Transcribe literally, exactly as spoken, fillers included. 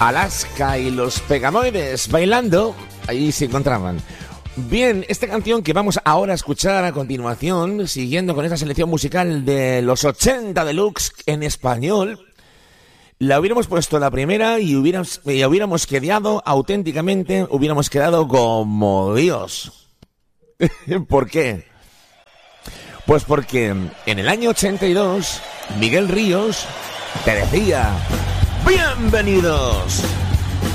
Alaska y los Pegamoides bailando, ahí se encontraban. Bien, esta canción que vamos ahora a escuchar a continuación, siguiendo con esta selección musical de los ochenta Deluxe en español, la hubiéramos puesto la primera y hubiéramos, y hubiéramos quedado auténticamente, hubiéramos quedado como Dios. ¿Por qué? Pues porque en el año ochenta y dos, Miguel Ríos te decía: ¡bienvenidos!